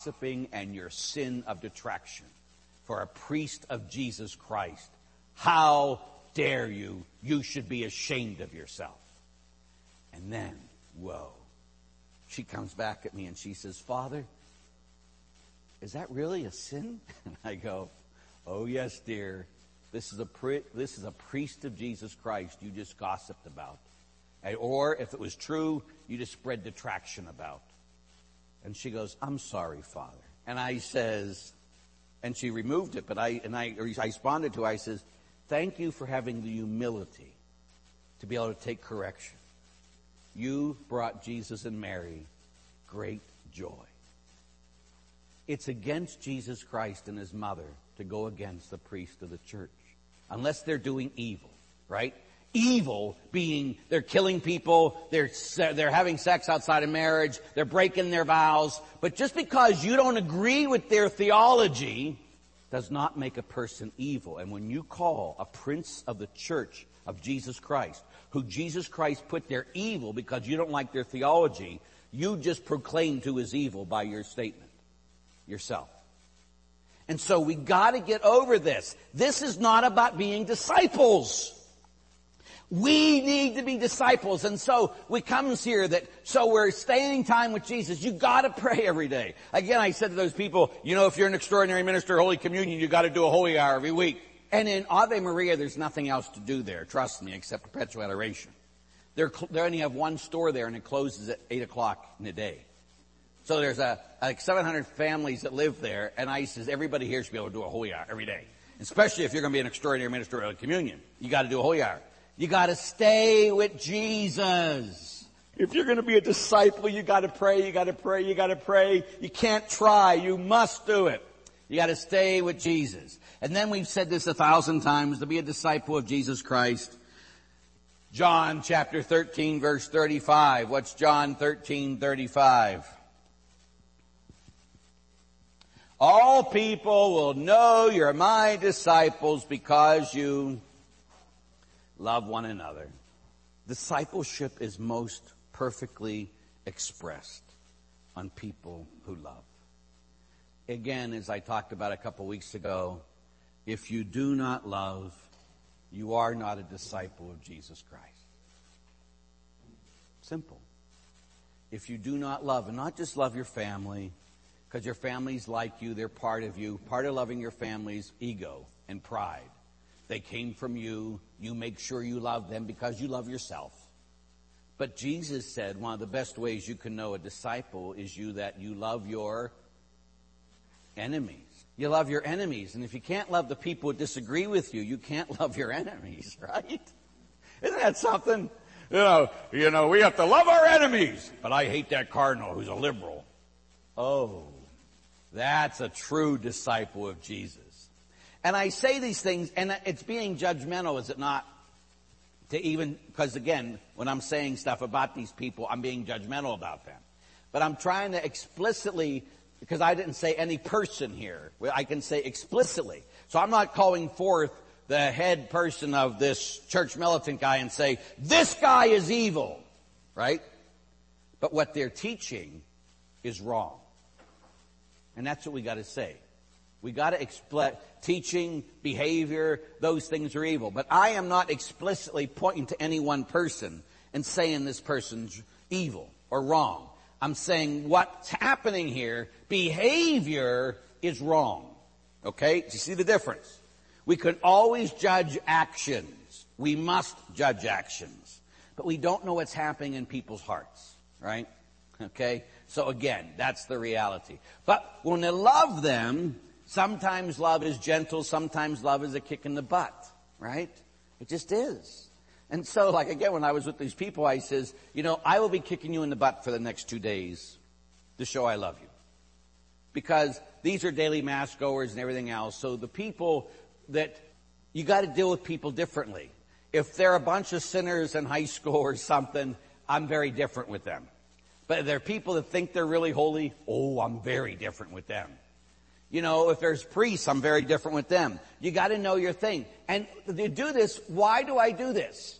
gossiping and your sin of detraction for a priest of Jesus Christ. How dare you? You should be ashamed of yourself. And then, whoa, she comes back at me and she says, Father, is that really a sin? And I go, oh yes, dear. This is a priest of Jesus Christ you just gossiped about. Or if it was true, you just spread detraction about. And she goes, I'm sorry, Father. And I says, and she removed it, but I responded to her, I says, thank you for having the humility to be able to take correction. You brought Jesus and Mary great joy. It's against Jesus Christ and his mother to go against the priest of the church. Unless they're doing evil, right? Evil being they're killing people, they're having sex outside of marriage, they're breaking their vows. But just because you don't agree with their theology does not make a person evil. And when you call a prince of the church of Jesus Christ, who Jesus Christ put there evil because you don't like their theology, you just proclaim to his evil by your statement yourself. And so we got to get over this. This is not about being disciples. We need to be disciples. And so we comes here so we're staying time with Jesus. You got to pray every day. Again, I said to those people, if you're an extraordinary minister of Holy Communion, you got to do a holy hour every week. And in Ave Maria, there's nothing else to do there, trust me, except perpetual adoration. They only have one store there, and it closes at 8 o'clock in the day. So there's like 700 families that live there, and I says everybody here should be able to do a holy hour every day. Especially if you're going to be an extraordinary minister of communion. You got to do a holy hour. You got to stay with Jesus. If you're going to be a disciple, you got to pray, you got to pray, you got to pray. You can't try, you must do it. You got to stay with Jesus. And then we've said this 1,000 times, to be a disciple of Jesus Christ. John chapter 13, verse 35. What's John 13:35? All people will know you're my disciples because you love one another. Discipleship is most perfectly expressed on people who love. Again, as I talked about a couple weeks ago, if you do not love, you are not a disciple of Jesus Christ. Simple. If you do not love, and not just love your family, because your family's like you, they're part of you. Part of loving your family's ego and pride. They came from you. You make sure you love them because you love yourself. But Jesus said one of the best ways you can know a disciple is that you love your enemies. You love your enemies. And if you can't love the people who disagree with you, you can't love your enemies, right? Isn't that something? We have to love our enemies. But I hate that cardinal who's a liberal. Oh, that's a true disciple of Jesus. And I say these things, and it's being judgmental, is it not? Because again, when I'm saying stuff about these people, I'm being judgmental about them. But I'm trying to explicitly, because I didn't say any person here, I can say explicitly. So I'm not calling forth the head person of this church militant guy and say, this guy is evil, right? But what they're teaching is wrong. And that's what we got to say. We got to explain teaching, behavior, those things are evil. But I am not explicitly pointing to any one person and saying this person's evil or wrong. I'm saying what's happening here, behavior is wrong. Okay? Do you see the difference? We can always judge actions. We must judge actions. But we don't know what's happening in people's hearts. Right? Okay? So again, that's the reality. But when they love them, sometimes love is gentle, sometimes love is a kick in the butt, right? It just is. And so, like again, when I was with these people, I says, I will be kicking you in the butt for the next 2 days to show I love you. Because these are daily mass goers and everything else. So the people that, you got to deal with people differently. If they're a bunch of sinners in high school or something, I'm very different with them. But if they're people that think they're really holy, I'm very different with them. If there's priests, I'm very different with them. You got to know your thing. And to do this, why do I do this?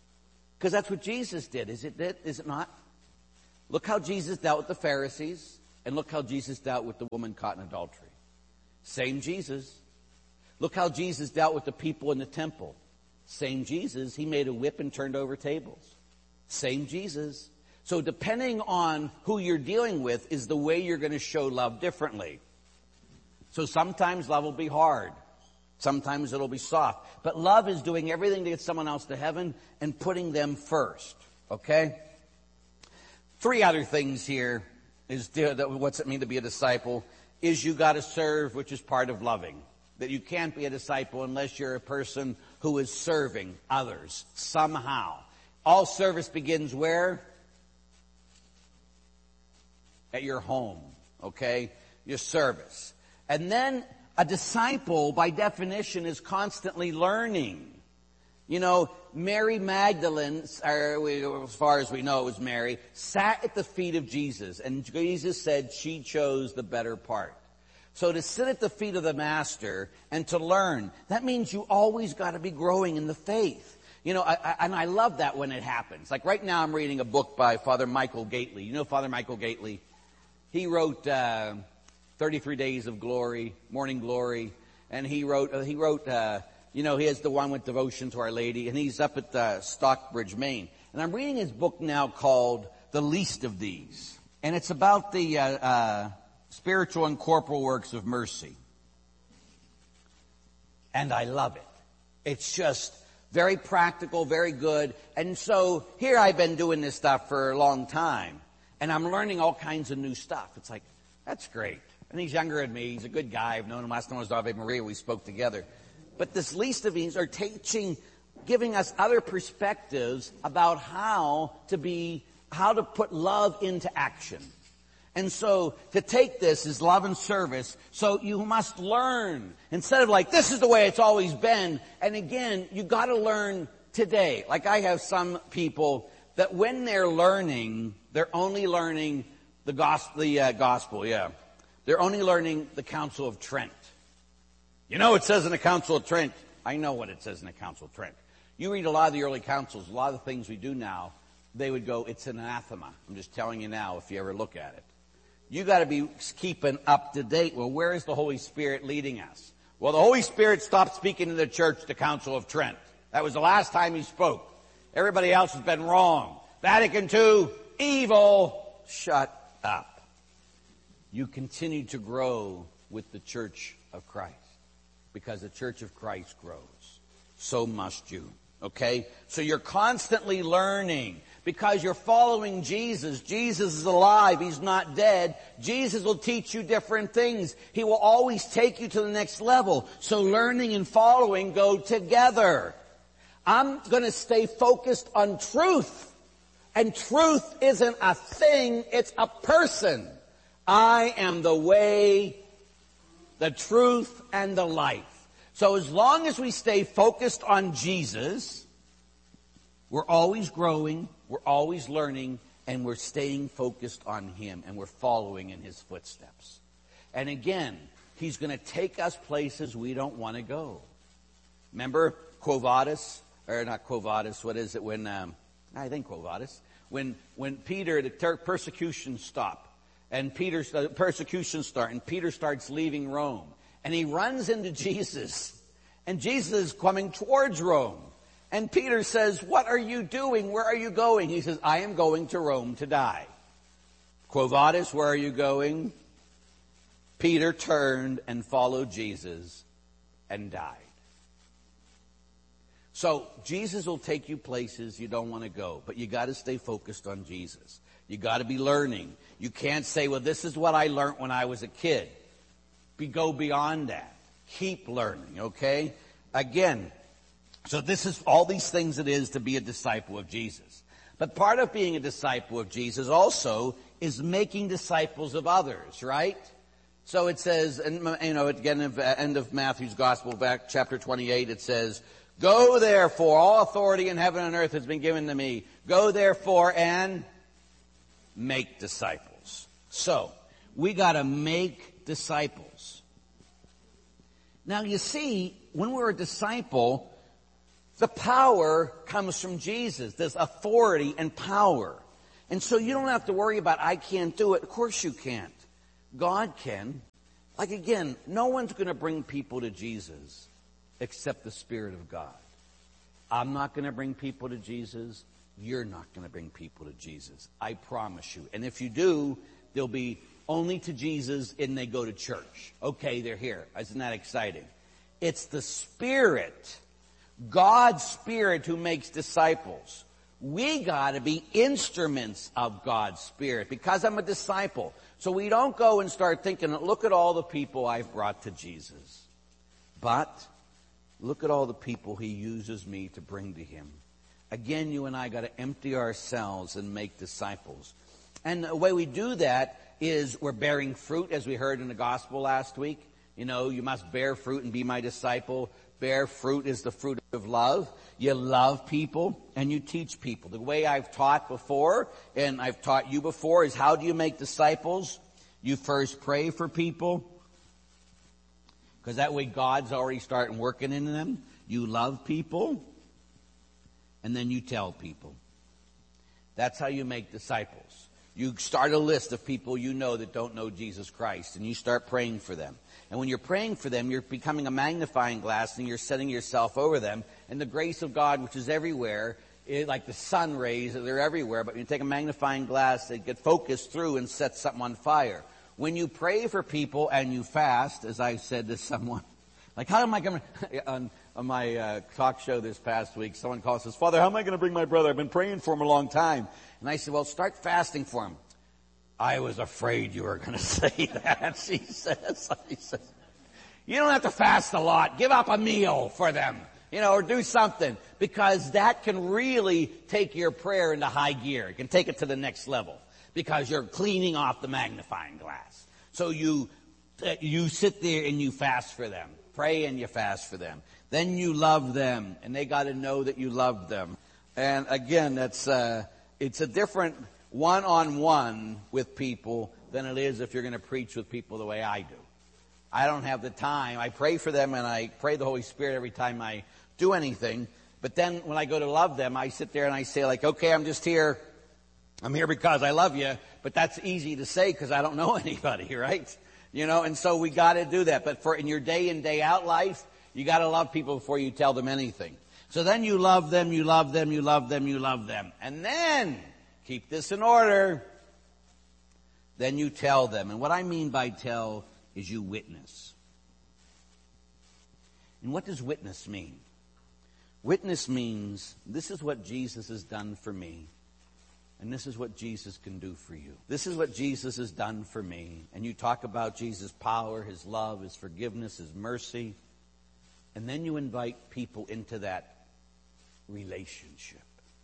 Because that's what Jesus did. Is it not? Look how Jesus dealt with the Pharisees. And look how Jesus dealt with the woman caught in adultery. Same Jesus. Look how Jesus dealt with the people in the temple. Same Jesus. He made a whip and turned over tables. Same Jesus. So depending on who you're dealing with is the way you're going to show love differently. So sometimes love will be hard. Sometimes it'll be soft. But love is doing everything to get someone else to heaven and putting them first. Okay? 3 other things here is what's it mean to be a disciple is you got to serve, which is part of loving. That you can't be a disciple unless you're a person who is serving others somehow. All service begins where? At your home. Okay? Your service. And then a disciple, by definition, is constantly learning. You know, Mary Magdalene, as far as we know it was Mary, sat at the feet of Jesus. And Jesus said she chose the better part. So to sit at the feet of the Master and to learn, that means you always got to be growing in the faith. You know, and I love that when it happens. Like right now I'm reading a book by Father Michael Gately. You know Father Michael Gately? He wrote 33 Days of Glory, Morning Glory, and he wrote, you know, he has the one with Devotion to Our Lady, and he's up at Stockbridge, Maine. And I'm reading his book now called The Least of These. And it's about the spiritual and corporal works of mercy. And I love it. It's just very practical, very good. And so here I've been doing this stuff for a long time, and I'm learning all kinds of new stuff. It's like, that's great. And he's younger than me. He's a good guy. I've known him last time I was at Ave Maria. We spoke together. But this Least of These are giving us other perspectives about how to put love into action. And so to take this is love and service. So you must learn instead of like, this is the way it's always been. And again, you got to learn today. Like I have some people that when they're learning, they're only learning the gospel. They're only learning the Council of Trent. You know, it says in the Council of Trent. I know what it says in the Council of Trent. You read a lot of the early councils, a lot of the things we do now, they would go, it's an anathema. I'm just telling you now if you ever look at it. You got to be keeping up to date. Well, where is the Holy Spirit leading us? Well, the Holy Spirit stopped speaking to the church, the Council of Trent. That was the last time he spoke. Everybody else has been wrong. Vatican II, evil. Shut up. You continue to grow with the Church of Christ. Because the Church of Christ grows. So must you. Okay? So you're constantly learning. Because you're following Jesus. Jesus is alive. He's not dead. Jesus will teach you different things. He will always take you to the next level. So learning and following go together. I'm going to stay focused on truth. And truth isn't a thing, it's a person. I am the way, the truth, and the life. So as long as we stay focused on Jesus, we're always growing, we're always learning, and we're staying focused on Him, and we're following in His footsteps. And again, He's going to take us places we don't want to go. Remember Quo Vadis? Or not Quo Vadis, what is it when, I think Quo Vadis. When Peter, the persecution stopped. And persecution starts, and Peter starts leaving Rome. And he runs into Jesus. And Jesus is coming towards Rome. And Peter says, what are you doing? Where are you going? He says, I am going to Rome to die. Quo Vadis, where are you going? Peter turned and followed Jesus and died. So Jesus will take you places you don't want to go. But you got to stay focused on Jesus. You got to be learning. You can't say, well, this is what I learned when I was a kid. Go beyond that. Keep learning, okay? Again, so this is all these things it is to be a disciple of Jesus. But part of being a disciple of Jesus also is making disciples of others, right? So it says, and you know, again, at the end of Matthew's Gospel, back chapter 28, it says, go therefore, all authority in heaven and earth has been given to me. Go therefore and make disciples. So, we got to make disciples. Now you see, when we're a disciple, the power comes from Jesus. There's authority and power. And so you don't have to worry about, I can't do it. Of course you can't. God can. Like again, no one's going to bring people to Jesus except the Spirit of God. I'm not going to bring people to Jesus. You're not going to bring people to Jesus. I promise you. And if you do, they'll be only to Jesus and they go to church. Okay, they're here. Isn't that exciting? It's the Spirit, God's Spirit, who makes disciples. We got to be instruments of God's Spirit because I'm a disciple. So we don't go and start thinking, look at all the people I've brought to Jesus. But look at all the people He uses me to bring to Him. Again, you and I got to empty ourselves and make disciples. And the way we do that is we're bearing fruit, as we heard in the gospel last week. You know, you must bear fruit and be my disciple. Bear fruit is the fruit of love. You love people and you teach people. The way I've taught before, and I've taught you before, is how do you make disciples? You first pray for people, because that way God's already starting working in them. You love people, and then you tell people. That's how you make disciples. You start a list of people you know that don't know Jesus Christ, and you start praying for them. And when you're praying for them, you're becoming a magnifying glass, and you're setting yourself over them. And the grace of God, which is everywhere, like the sun rays, they're everywhere. But when you take a magnifying glass, they get focused through and set something on fire. When you pray for people and you fast, as I said to someone, like, how am I going to, on my talk show this past week, someone calls and says, Father, how am I going to bring my brother? I've been praying for him a long time. And I said, well, start fasting for him. I was afraid you were going to say that, she says. I said, you don't have to fast a lot. Give up a meal for them, or do something. Because that can really take your prayer into high gear. It can take it to the next level. Because you're cleaning off the magnifying glass. So you sit there and you fast for them. Pray and you fast for them. Then you love them. And they got to know that you love them. And again, it's a different one-on-one with people than it is if you're going to preach with people the way I do. I don't have the time. I pray for them and I pray the Holy Spirit every time I do anything. But then when I go to love them, I sit there and I say like, okay, I'm just here. I'm here because I love you. But that's easy to say because I don't know anybody, right? And so we got to do that. But in your day in, day out life, you got to love people before you tell them anything. So then you love them, you love them, you love them, you love them. And then, keep this in order, then you tell them. And what I mean by tell is you witness. And what does witness mean? Witness means this is what Jesus has done for me. And this is what Jesus can do for you. This is what Jesus has done for me. And you talk about Jesus' power, His love, His forgiveness, His mercy. And then you invite people into that relationship.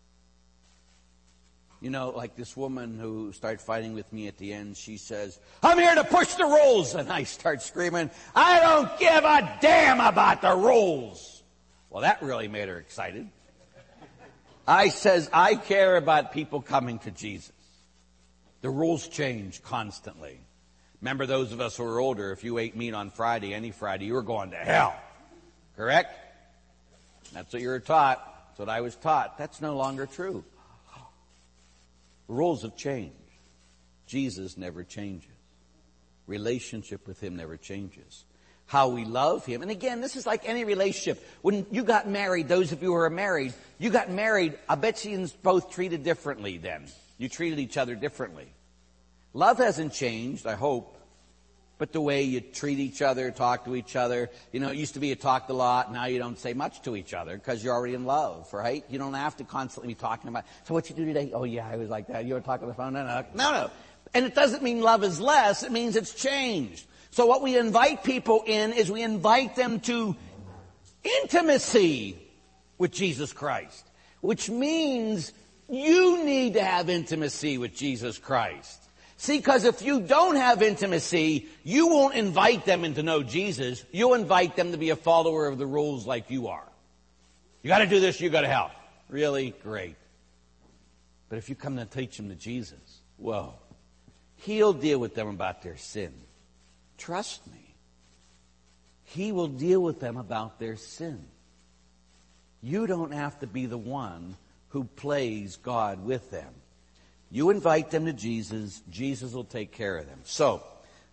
Like this woman who started fighting with me at the end, she says, I'm here to push the rules. And I start screaming, I don't give a damn about the rules. Well, that really made her excited. I says, I care about people coming to Jesus. The rules change constantly. Remember those of us who are older, if you ate meat on Friday, any Friday, you were going to hell. Correct? That's what you were taught. That's what I was taught. That's no longer true. The rules have changed. Jesus never changes. Relationship with Him never changes. How we love Him. And again, this is like any relationship. When you got married, those of you who are married, you got married, I bet you both treated differently then. You treated each other differently. Love hasn't changed, I hope. But the way you treat each other, talk to each other, it used to be you talked a lot, now you don't say much to each other because you're already in love, right? You don't have to constantly be talking about, so what you do today? Oh yeah, I was like that. You were talking on the phone? No. And it doesn't mean love is less, it means it's changed. So what we invite people in is we invite them to intimacy with Jesus Christ, which means you need to have intimacy with Jesus Christ. See, because if you don't have intimacy, you won't invite them in to know Jesus. You'll invite them to be a follower of the rules like you are. You got to do this, you got to help. Really? Great. But if you come to teach them to Jesus, whoa, He'll deal with them about their sin. Trust me. He will deal with them about their sin. You don't have to be the one who plays God with them. You invite them to Jesus. Jesus will take care of them. So,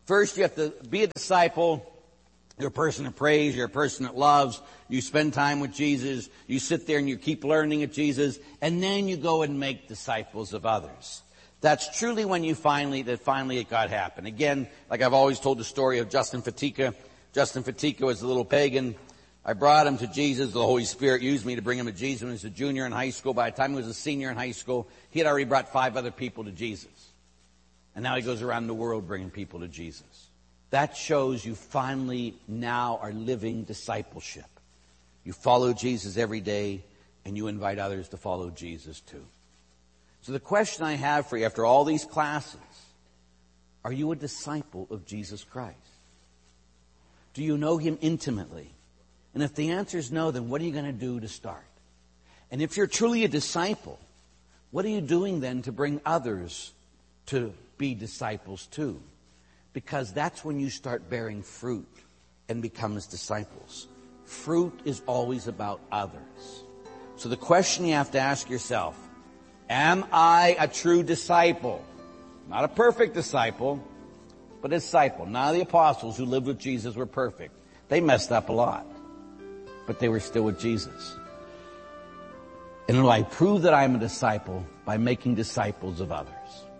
First, you have to be a disciple. You're a person that prays. You're a person that loves. You spend time with Jesus. You sit there and you keep learning at Jesus. And then you go and make disciples of others. That's truly when finally it got happen. Again, like I've always told the story of Justin Fatica. Justin Fatica was a little pagan. I brought him to Jesus. The Holy Spirit used me to bring him to Jesus when he was a junior in high school. By the time he was a senior in high school, he had already brought 5 other people to Jesus. And now he goes around the world bringing people to Jesus. That shows you finally now are living discipleship. You follow Jesus every day, and you invite others to follow Jesus too. So the question I have for you after all these classes, are you a disciple of Jesus Christ? Do you know Him intimately? And if the answer is no, then what are you going to do to start? And if you're truly a disciple, what are you doing then to bring others to be disciples too? Because that's when you start bearing fruit and becomes disciples. Fruit is always about others. So the question you have to ask yourself, am I a true disciple? Not a perfect disciple, but a disciple. None of the apostles who lived with Jesus were perfect. They messed up a lot, but they were still with Jesus. And I prove that I'm a disciple by making disciples of others.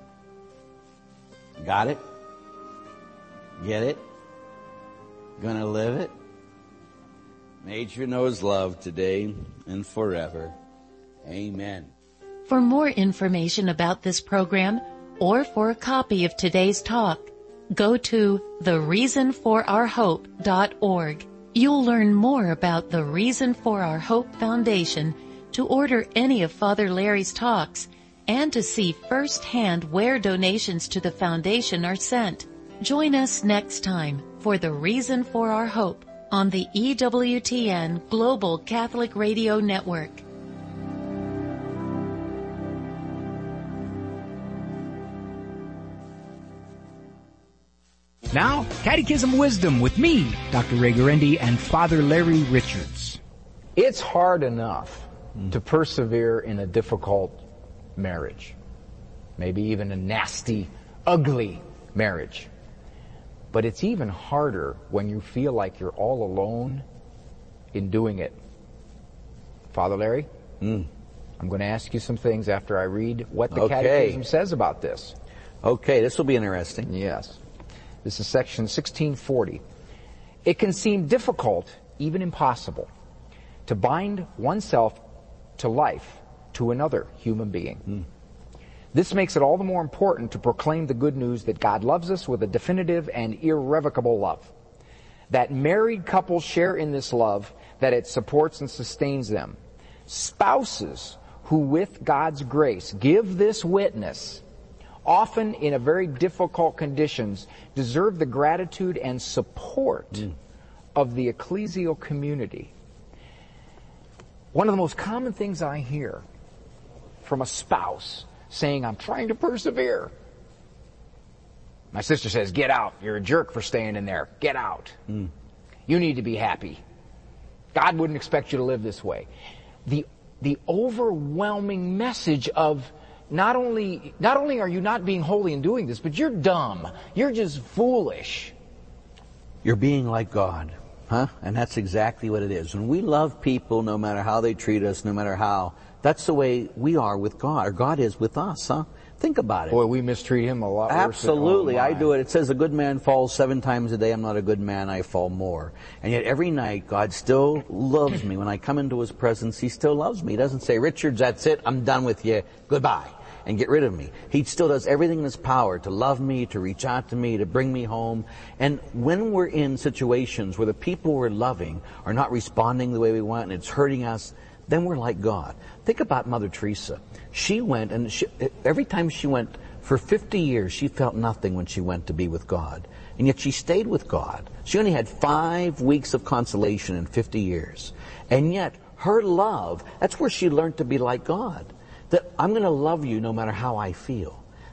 Got it? Get it? Gonna live it? Nature knows love today and forever. Amen. For more information about this program or for a copy of today's talk, go to thereasonforourhope.org. You'll learn more about the Reason for Our Hope Foundation, to order any of Father Larry's talks, and to see firsthand where donations to the foundation are sent. Join us next time for The Reason for Our Hope on the EWTN Global Catholic Radio Network. Now, Catechism Wisdom with me, Dr. Ray Guarendi, and Father Larry Richards. It's hard enough to persevere in a difficult marriage, maybe even a nasty, ugly marriage. But it's even harder when you feel like you're all alone in doing it. Father Larry, I'm going to ask you some things after I read what the Catechism says about this. Okay, this will be interesting. Yes. This is section 1640. It can seem difficult, even impossible, to bind oneself to life to another human being. This makes it all the more important to proclaim the good news that God loves us with a definitive and irrevocable love. That married couples share in this love, that it supports and sustains them. Spouses who, with God's grace, give this witness, often in a very difficult conditions, deserve the gratitude and support of the ecclesial community. One of the most common things I hear from a spouse saying, I'm trying to persevere. My sister says, get out. You're a jerk for staying in there. Get out. You need to be happy. God wouldn't expect you to live this way. The overwhelming message of not only are you not being holy in doing this, but you're dumb. You're just foolish. You're being like God, huh? And that's exactly what it is. When we love people, no matter how they treat us, no matter how, that's the way we are with God, or God is with us, huh? Think about it. Boy, we mistreat Him a lot worse. Absolutely, I do it. It says a good man falls 7 times a day. I'm not a good man, I fall more. And yet every night, God still loves me. When I come into His presence, He still loves me. He doesn't say, Richards, that's it, I'm done with you, goodbye, and get rid of me. He still does everything in His power to love me, to reach out to me, to bring me home. And when we're in situations where the people we're loving are not responding the way we want and it's hurting us, then we're like God. Think about Mother Teresa. She went, and every time she went, for 50 years, she felt nothing when she went to be with God. And yet she stayed with God. She only had 5 weeks of consolation in 50 years. And yet, her love, that's where she learned to be like God. That I'm going to love you no matter how I feel.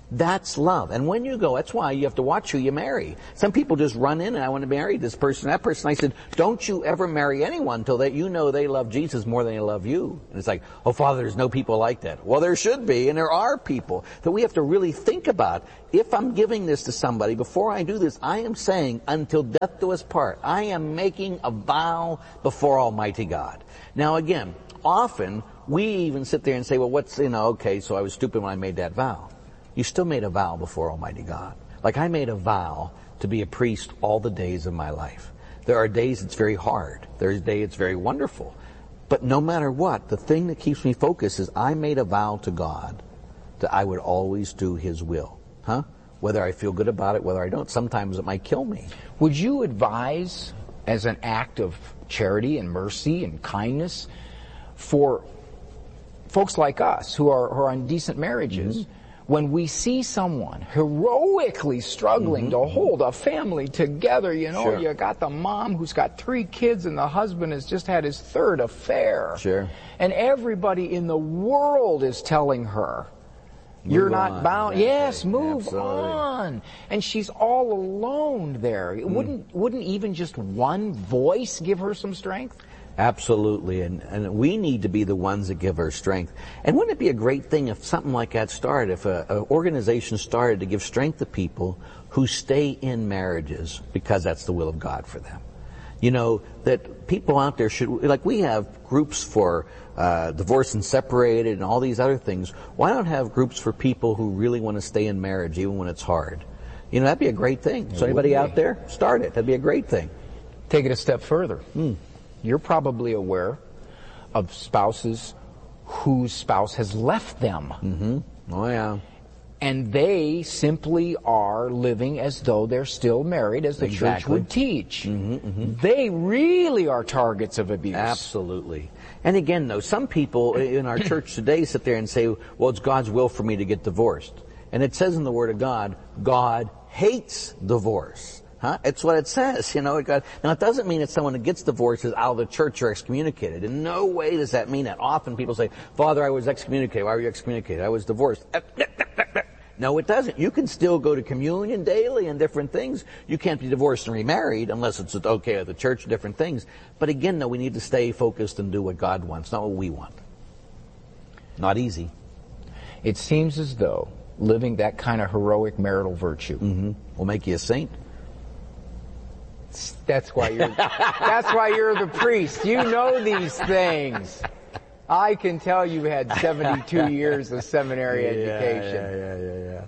That's love. And when you go, that's why you have to watch who you marry. Some people just run in and I want to marry this person, that person. I said, don't you ever marry anyone until that you know they love Jesus more than they love you. And it's like, oh, Father, there's no people like that. Well, there should be, and there are people that we have to really think about. If I'm giving this to somebody, before I do this, I am saying, until death do us part. I am making a vow before Almighty God. Now again, often we even sit there and say, well, okay, so I was stupid when I made that vow. You still made a vow before Almighty God. Like I made a vow to be a priest all the days of my life. There are days it's very hard. There's days it's very wonderful. But no matter what, the thing that keeps me focused is I made a vow to God that I would always do His will. Whether I feel good about it, whether I don't. Sometimes it might kill me. Would you advise, as an act of charity and mercy and kindness, for folks like us who are in decent marriages, when we see someone heroically struggling to hold a family together, Sure. You got the mom who's got 3 kids and the husband has just had his 3rd affair. Sure. And everybody in the world is telling her, you're not bound. Yes, move on. And she's all alone there. Wouldn't even just one voice give her some strength? Absolutely, and we need to be the ones that give her strength. And wouldn't it be a great thing if something like that started, if an organization started to give strength to people who stay in marriages because that's the will of God for them? That people out there should, like we have groups for divorced and separated and all these other things. Why not have groups for people who really want to stay in marriage even when it's hard? That'd be a great thing. So anybody out there, start it. That'd be a great thing. Take it a step further. You're probably aware of spouses whose spouse has left them. Oh, yeah. And they simply are living as though they're still married, as the church would teach. They really are targets of abuse. Absolutely. And again, though, some people in our church today sit there and say, well, it's God's will for me to get divorced. And it says in the Word of God, God hates divorce. It's what it says, Now, it doesn't mean that someone that gets divorced is out of the church or excommunicated. In no way does that mean that. Often people say, Father, I was excommunicated. Why were you excommunicated? I was divorced. No, it doesn't. You can still go to communion daily and different things. You can't be divorced and remarried unless it's okay at the church, different things. But again, though, we need to stay focused and do what God wants, not what we want. Not easy. It seems as though living that kind of heroic marital virtue will make you a saint. That's why you're the priest. You know these things. I can tell you had 72 years of seminary education. Yeah.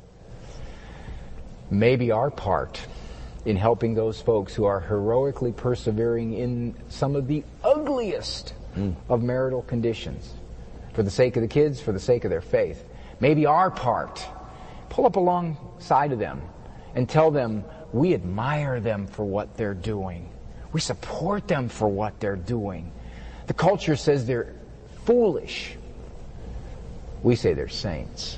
Maybe our part in helping those folks who are heroically persevering in some of the ugliest of marital conditions, for the sake of the kids, for the sake of their faith. Maybe our part, pull up alongside of them and tell them, we admire them for what they're doing. We support them for what they're doing. The culture says they're foolish. We say they're saints.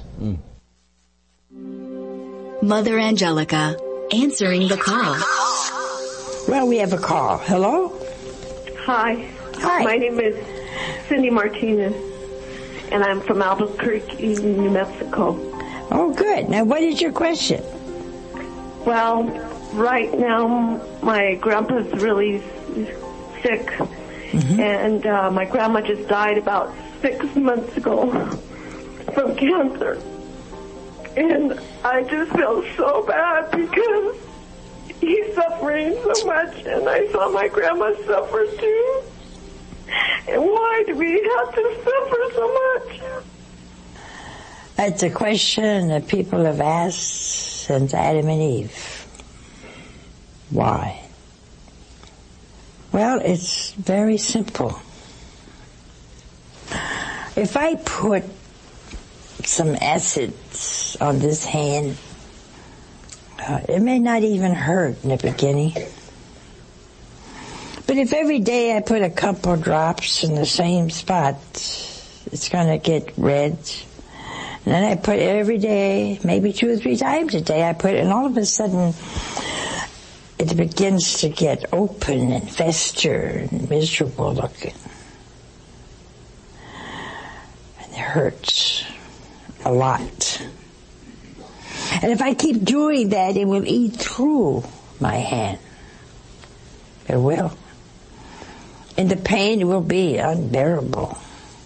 Mother Angelica, answering the call. Well, we have a call. Hello? Hi. Hi. My name is Cindy Martinez, and I'm from Albuquerque, New Mexico. Oh, good. Now, what is your question? Well, right now, my grandpa's really sick, and my grandma just died about 6 months ago from cancer. And I just feel so bad because he's suffering so much, and I saw my grandma suffer too. And why do we have to suffer so much? That's a question that people have asked since Adam and Eve. Why? Well, it's very simple. If I put some acids on this hand, it may not even hurt in the beginning. But if every day I put a couple drops in the same spot, it's going to get red. And then I put it every day, maybe 2 or 3 times a day I put it, and all of a sudden it begins to get open and fester and miserable looking. And it hurts a lot. And if I keep doing that, it will eat through my hand. It will. And the pain will be unbearable.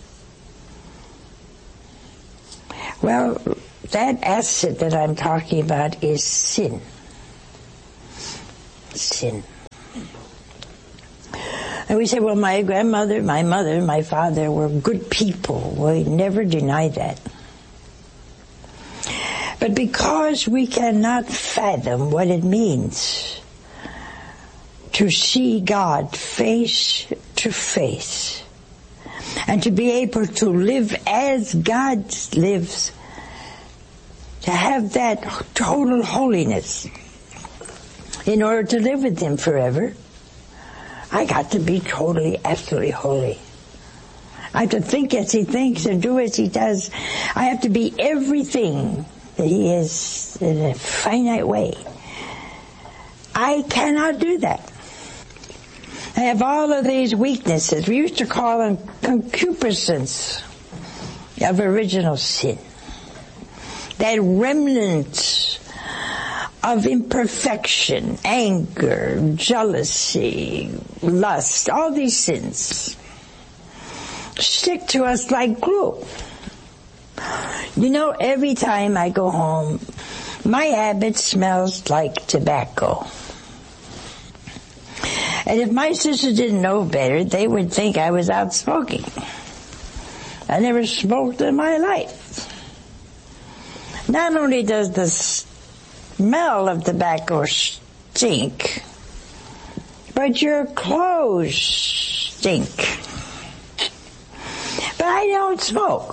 Well, that acid that I'm talking about is sin. Sin. And we say, well, my grandmother, my mother, my father were good people. We never deny that. But because we cannot fathom what it means to see God face to face and to be able to live as God lives, to have that total holiness in order to live with Him forever, I got to be totally, absolutely holy. I have to think as He thinks and do as He does. I have to be everything that He is in a finite way. I cannot do that. I have all of these weaknesses. We used to call them concupiscence of original sin. That remnant of imperfection, anger, jealousy, lust, all these sins stick to us like glue. You know, every time I go home, my habit smells like tobacco. And if my sisters didn't know better, they would think I was out smoking. I never smoked in my life. Not only does the smell of tobacco stink, but your clothes stink. But I don't smoke.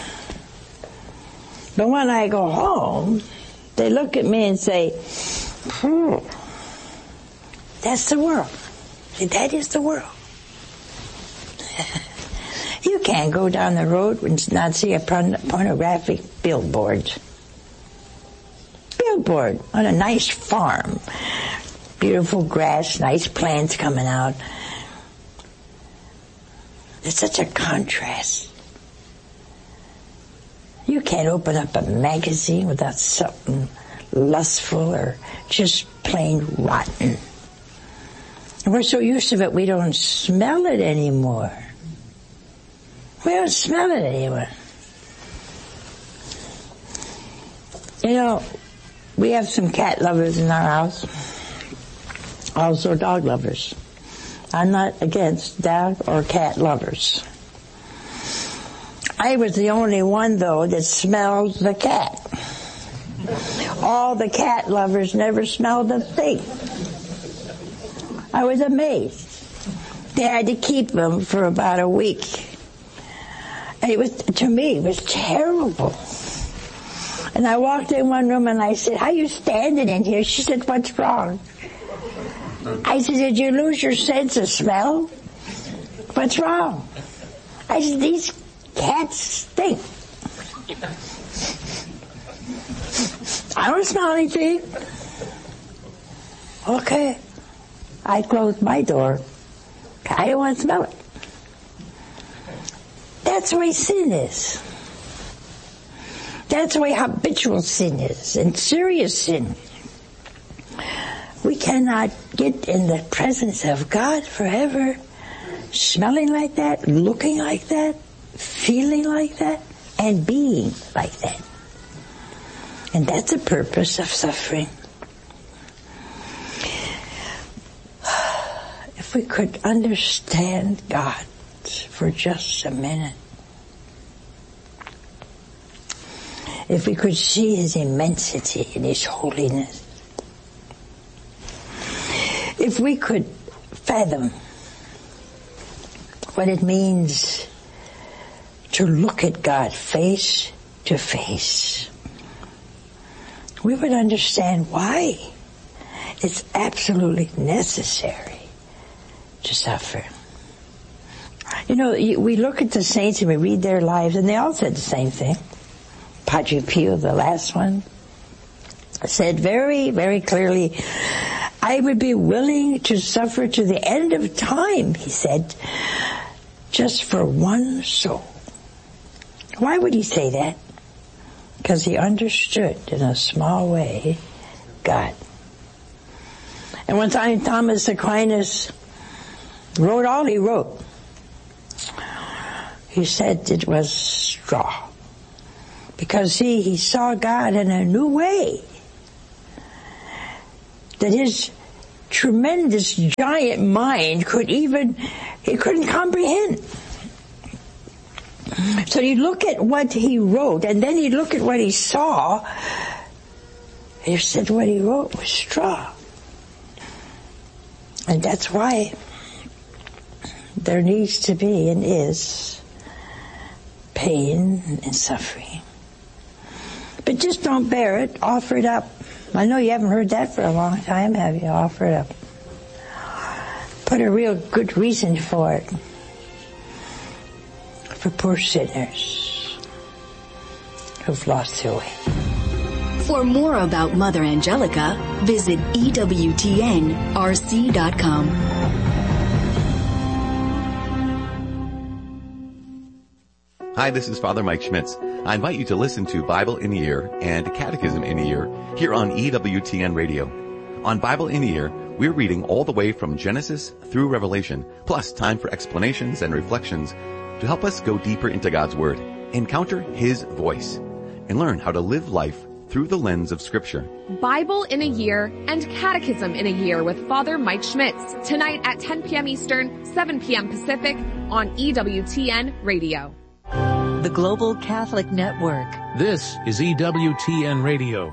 But when I go home, they look at me and say, that's the world. That is the world. You can't go down the road and not see a pornographic billboard. Billboard on a nice farm. Beautiful grass, nice plants coming out. It's such a contrast. You can't open up a magazine without something lustful or just plain rotten. And we're so used to it, we don't smell it anymore. We don't smell it anymore. You know, we have some cat lovers in our house. Also dog lovers. I'm not against dog or cat lovers. I was the only one, though, that smelled the cat. All the cat lovers never smelled a thing. I was amazed. They had to keep them for about a week. And it was, to me, it was terrible. And I walked in one room and I said, how are you standing in here? She said, what's wrong? I said, did you lose your sense of smell? What's wrong? I said, these cats stink. I don't smell anything. Okay. I closed my door. I don't want to smell it. That's the way sin is. That's the way habitual sin is, and serious sin. We cannot get in the presence of God forever, smelling like that, looking like that, feeling like that, and being like that. And that's the purpose of suffering. If we could understand God for just a minute, if we could see His immensity and His holiness, if we could fathom what it means to look at God face to face, we would understand why it's absolutely necessary to suffer. You know, we look at the saints and we read their lives, and they all said the same thing. Padre Pio, the last one, said very, very clearly, I would be willing to suffer to the end of time, he said, just for one soul. Why would he say that? because he understood in a small way God. And one time Thomas Aquinas wrote all he wrote. He said it was straw. Because he saw God in a new way. That his tremendous giant mind he couldn't comprehend. So you look at what he wrote, and then you look at what he saw, and you said what he wrote was straw. And that's why there needs to be and is pain and suffering. But just don't bear it. Offer it up. I know you haven't heard that for a long time, have you? Offer it up. Put a real good reason for it. For poor sinners who've lost their way. For more about Mother Angelica, visit EWTNRC.com. Hi, this is Father Mike Schmitz. I invite you to listen to Bible in a Year and Catechism in a Year here on EWTN Radio. On Bible in a Year, we're reading all the way from Genesis through Revelation, plus time for explanations and reflections to help us go deeper into God's Word, encounter His voice, and learn how to live life through the lens of Scripture. Bible in a Year and Catechism in a Year with Father Mike Schmitz, tonight at 10 p.m. Eastern, 7 p.m. Pacific on EWTN Radio. The Global Catholic Network. This is EWTN Radio.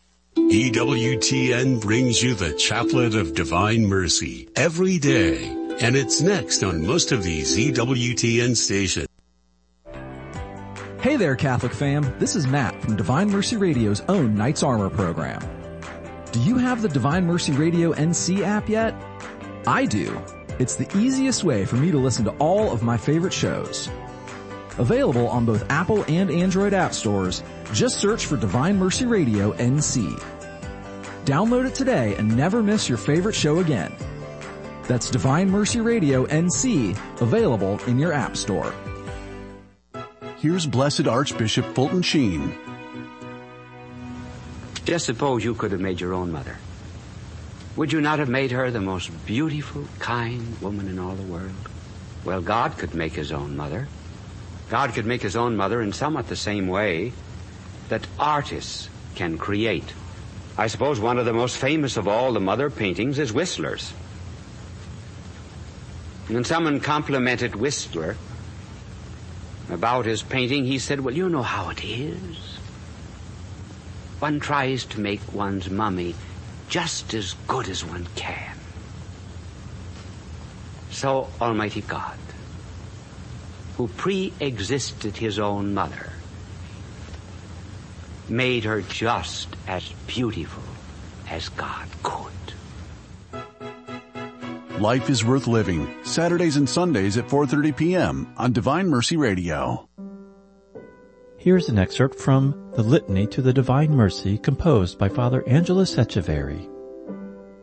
EWTN brings you the Chaplet of Divine Mercy every day, and it's next on most of these EWTN stations. Hey there, Catholic fam. This is Matt from Divine Mercy Radio's own Knights Armor program. Do you have the Divine Mercy Radio NC app yet? I do. It's the easiest way for me to listen to all of my favorite shows. Available on both Apple and Android app stores, just search for Divine Mercy Radio NC. Download it today and never miss your favorite show again. That's Divine Mercy Radio NC, available in your app store. Here's Blessed Archbishop Fulton Sheen. Just suppose you could have made your own mother. Would you not have made her the most beautiful, kind woman in all the world? Well, God could make His own mother. God could make His own mother in somewhat the same way that artists can create. I suppose one of the most famous of all the mother paintings is Whistler's. And when someone complimented Whistler about his painting, he said, well, you know how it is. One tries to make one's mummy just as good as one can. So Almighty God, who pre-existed His own mother, made her just as beautiful as God could. Life is Worth Living, Saturdays and Sundays at 4:30 p.m. on Divine Mercy Radio. Here's an excerpt from the Litany to the Divine Mercy composed by Father Angelos Echeverry.